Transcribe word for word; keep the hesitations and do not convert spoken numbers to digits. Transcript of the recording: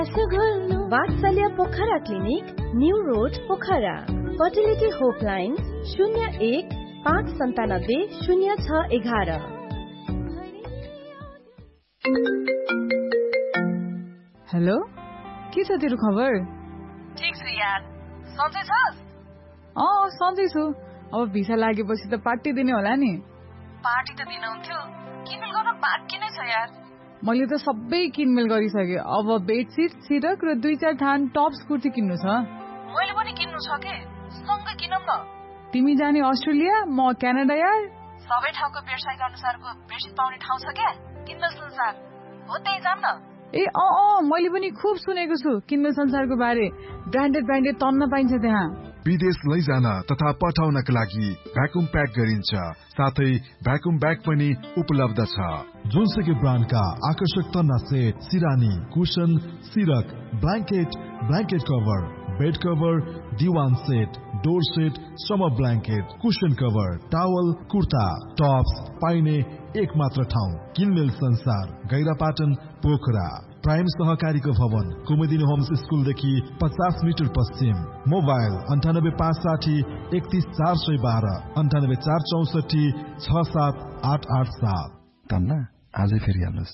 वात्सल्य Pokhara clinic, new road Pokhara. Fertility होपलाइन शून्य एक पाँच सन्तानब्बे शून्य छ एघार। हेलो, के छ तेरो खबर? ठीक छ यार, सन्चै छस्? अँ सन्चै छु। अब भिसा लागेपछि त पार्टी दिने होला नि। पार्टी त दिनुहुन्थ्यो, किनमेल गर्न बाँकी नै छ यार। मैले त सबै किनमेल गरिसके। अब बेडसिट, सिरक र दुई चार थान टप्स कुर्ती किन्नु छ। मैले पनि किन्नु छ के, सँगै किनौँ न। तिमी जाने अस्ट्रेलिया, म क्यानाडा यार। सबै ठाउँको वेबसाइट अनुसारको बेडसिट पाउने ठाउँ छ क्या, किनमेल संसार हो, त्यही जाम न। ए अँ अँ मैले पनि खुब सुनेको छु किनमेल संसारको बारे। ब्रान्डेड ब्रान्डेड तन्न पाइन्छ त्यहाँ। विदेश लैजान तथा पठाउनका लागि भ्याकुम प्याक गरिन्छ, साथै भ्याकुम ब्याग पनि उपलब्ध छ। जोनसुकै ब्रान्डका आकर्षक तन्ना set, सिरानी, cushion, सिरक, blanket, blanket cover, bed cover, दिवान set, door set, summer blanket, cushion cover, towel, kurta, Tops पाइने एक मात्र ठाउँ किनमेल संसार, गैरापाटन, पोखरा। प्राइम सहकारीको भवन, कुमुदिनी होम्स स्कुलदेखि पचास मिटर पश्चिम। मोबाइल अन्ठानब्बे पाँच साठी एकतिस चार सय बाह्र, अन्ठानब्बे चार चौसठी छ सात आठ आठ सात। तन्ना आजै फेरि हाल्नुहोस्।